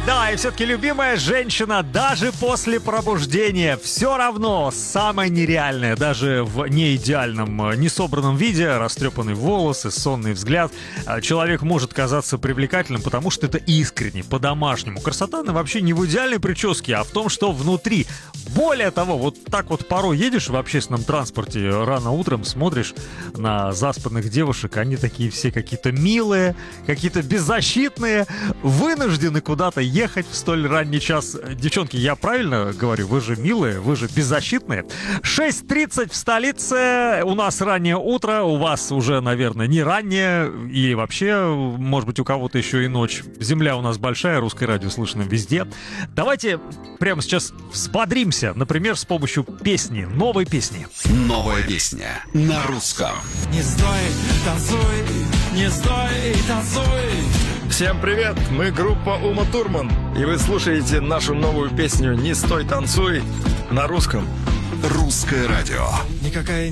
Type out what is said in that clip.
Да, и все-таки любимая женщина даже после пробуждения все равно самое нереальное, даже в неидеальном, несобранном виде, растрепанные волосы, сонный взгляд. Человек может казаться привлекательным, потому что это искренне, по-домашнему. Красота, она вообще не в идеальной прическе, а в том, что внутри. Более того, вот так вот порой едешь в общественном транспорте рано утром, смотришь на заспанных девушек, они такие все какие-то милые, какие-то беззащитные, вынуждены куда-то ехать в столь ранний час. Девчонки, я правильно говорю? Вы же милые, вы же беззащитные. 6:30 в столице, у нас раннее утро, у вас уже, наверное, не раннее, или вообще, может быть, у кого-то еще и ночь. Земля у нас большая, русское радио слышно везде. Давайте прямо сейчас взбодримся, например, с помощью песни, новой песни. Новая песня на русском. Не стой, танцуй, не стой, танцуй. Всем привет, мы группа Ума Турман, и вы слушаете нашу новую песню «Не стой, танцуй» на русском. Русское радио. Никакая